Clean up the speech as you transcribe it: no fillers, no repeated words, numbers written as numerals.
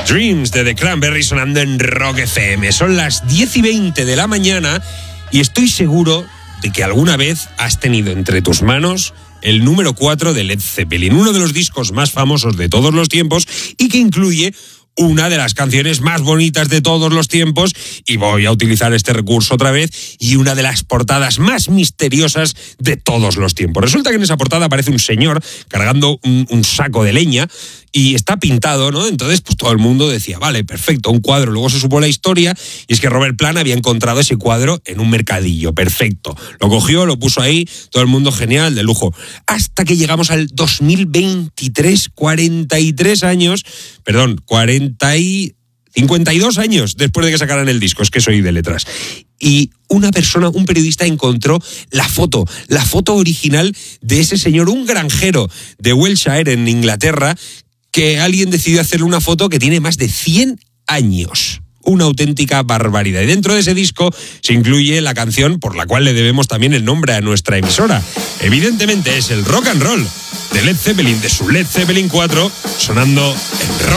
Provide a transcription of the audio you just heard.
Dreams de The Cranberries sonando en Rock FM. Son las 10:20 de la mañana y estoy seguro de que alguna vez has tenido entre tus manos el número 4 de Led Zeppelin, uno de los discos más famosos de todos los tiempos y que incluye una de las canciones más bonitas de todos los tiempos, y voy a utilizar este recurso otra vez, y una de las portadas más misteriosas de todos los tiempos. Resulta que en esa portada aparece un señor cargando un saco de leña y está pintado, ¿no? Entonces, pues todo el mundo decía, vale, perfecto, un cuadro. Luego se supo la historia y es que Robert Plant había encontrado ese cuadro en un mercadillo, perfecto. Lo cogió, lo puso ahí, todo el mundo genial, de lujo. Hasta que llegamos al 2023, 52 años después de que sacaran el disco, es que soy de letras. Y una persona, un periodista, encontró la foto original de ese señor, un granjero de Wiltshire, en Inglaterra, que alguien decidió hacerle una foto que tiene más de 100 años. Una auténtica barbaridad. Y dentro de ese disco se incluye la canción por la cual le debemos también el nombre a nuestra emisora. Evidentemente es el Rock and Roll de Led Zeppelin, de su Led Zeppelin 4, sonando en Rock.